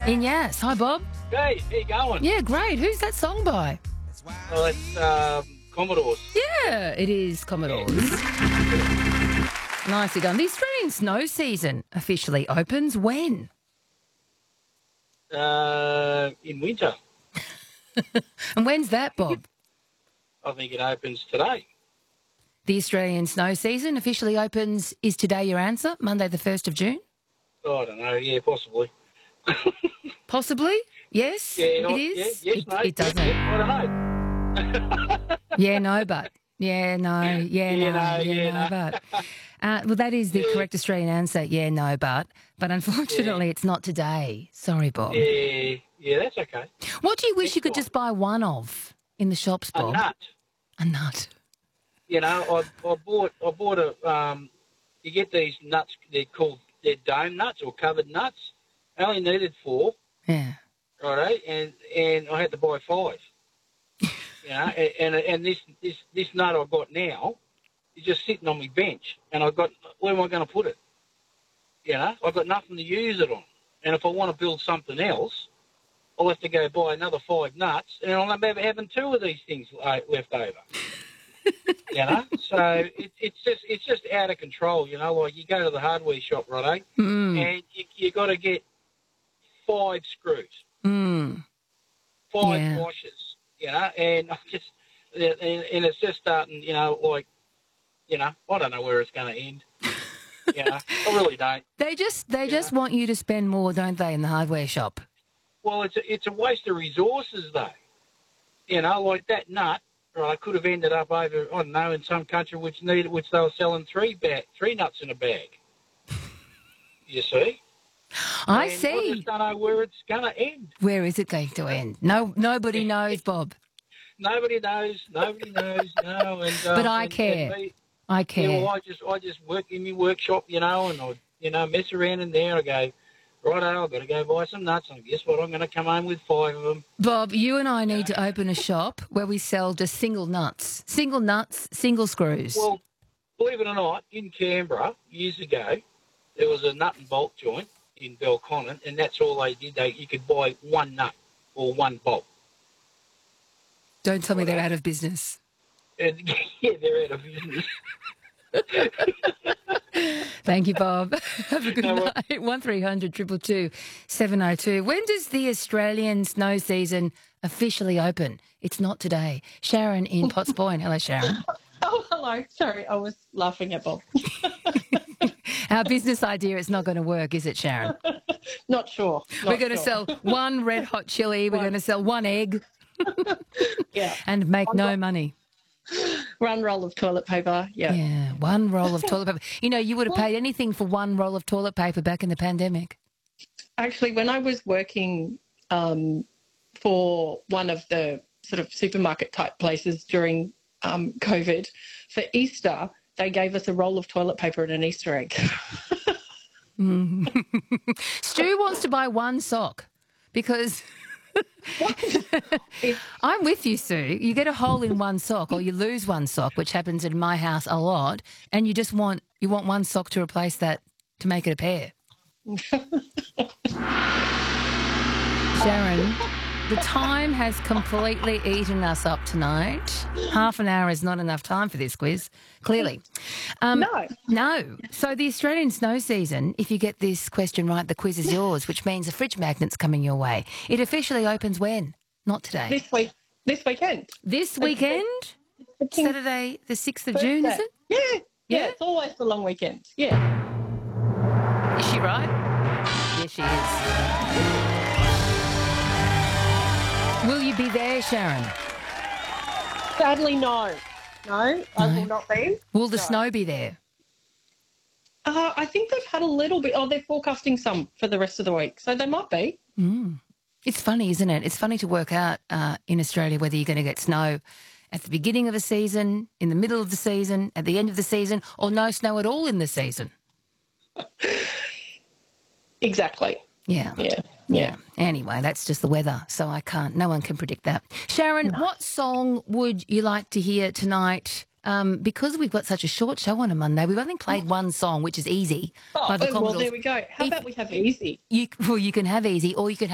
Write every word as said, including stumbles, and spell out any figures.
Inyas. Hi, Bob. Hey, how you going? Yeah, great. Who's that song by? Oh, it's um, Commodores. Yeah, it is Commodores. Nicely done. The Australian snow season officially opens when? Uh, in winter. And when's that, Bob? I think it opens today. The Australian snow season officially opens. Is today your answer? Monday the first of June? Oh, I don't know. Yeah, possibly. Possibly? Yes, Yeah, it not- is. Yeah, yes, it, no. it doesn't. Yeah, I don't know. Yeah, no, but. Yeah, no, yeah, Yeah, no, no, yeah, yeah, no, no. but. Uh, well, that is the correct Australian answer. Yeah, no, but. But unfortunately, it's not today. Sorry, Bob. Yeah, yeah, that's okay. What do you wish Next you could one. just buy one of in the shops, A Bob? nut. A nut. You know, I, I bought I bought a. Um, you get these nuts. They're called they're dome nuts or covered nuts. I only needed four. Yeah. Righto, and and I had to buy five. You know, and, and and this this this nut I've got now is just sitting on my bench, and I've got where am I going to put it? You know, I've got nothing to use it on, and if I want to build something else, I'll have to go buy another five nuts, and I'll be having two of these things uh, left over. You know, so it, it's just it's just out of control. You know, like you go to the hardware shop, righto, Mm. and you you got to get five screws. Mm. five Yeah. washers, you know, and I just and, and it's just starting, you know, like, you know, I don't know where it's going to end. You know, I really don't. They just they Yeah. just want you to spend more, don't they, in the hardware shop? Well, it's a, it's a waste of resources, though. You know, like that nut, right? I could have ended up over, I don't know, in some country which needed, which they were selling three bag, three nuts in a bag. You see? I And I see. just don't know where it's going to end. Where is it going to end? No, nobody knows, Bob. Nobody knows. Nobody knows. You know, and But um, I and- care. and me- I care. Yeah, well, I just I just work in my workshop, you know, and I you know mess around in there. I go, righto, I've got to go buy some nuts, and guess what? I'm going to come home with five of them. Bob, you and I need to open a shop where we sell just single nuts, single nuts, single screws. Well, believe it or not, in Canberra years ago, there was a nut and bolt joint in Belconnen, and that's all they did. They you could buy one nut or one bolt. Don't tell me they're out of business. And yeah, they're out of business. Thank you, Bob. Have a good No, well- night. One three hundred two two two seven oh two. When does the Australian snow season officially open? It's not today. Sharon in Potts Point. Hello, Sharon. Oh, hello. Sorry, I was laughing at Bob. Our business idea is not going to work, is it, Sharon? Not sure. We're Not going to sure. sell one red hot chili. We're One. going to sell one egg Yeah. and make no money. One roll of toilet paper. Yeah. Yeah, one roll of toilet paper. You know, you would have paid anything for one roll of toilet paper back in the pandemic. Actually, when I was working um, for one of the sort of supermarket type places during um, COVID, for Easter, they gave us a roll of toilet paper and an Easter egg. Stu wants to buy one sock because I'm with you, Sue. You get a hole in one sock or you lose one sock, which happens in my house a lot, and you just want you want one sock to replace that to make it a pair. Sharon, the time has completely eaten us up tonight. Half an hour is not enough time for this quiz, clearly. Um, No. No. So the Australian snow season, if you get this question right, the quiz is yours, which means a fridge magnet's coming your way. It officially opens when? Not today. This week, this weekend. This weekend? The King's Saturday the sixth of June, is birthday. it? Yeah. Yeah, Yeah? it's always the long weekend. Yeah. Is she right? Yes, she is. Will you be there, Sharon? Sadly, no. No, I No. will not be. Will the No. snow be there? Uh, I think they've had a little bit. Oh, they're forecasting some for the rest of the week, so they might be. Mm. It's funny, isn't it? It's funny to work out uh, in Australia whether you're going to get snow at the beginning of the season, in the middle of the season, at the end of the season, or no snow at all in the season. Exactly. Yeah. Yeah. Yeah. Anyway, that's just the weather, so I can't, no one can predict that. Sharon, what song would you like to hear tonight? Um, because we've got such a short show on a Monday, we've only played one song, which is Easy Oh, by the oh, well, Commodores. there we go. How If- about we have easy? You, well, you can have Easy, or you can